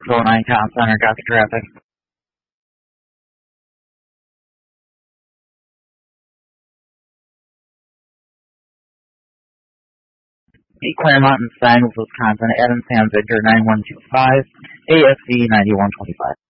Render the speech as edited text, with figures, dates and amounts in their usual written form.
609 Town Center, got the traffic. Claremont and Steinway, Wisconsin, Adam Sam Victor 9125, ASC 9125.